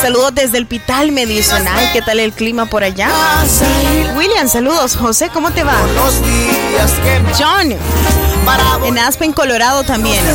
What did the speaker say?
Saludos desde el Pital, me dicen. Ay, ¿qué tal el clima por allá? William, saludos. José, ¿cómo te va? John, en Aspen, Colorado también.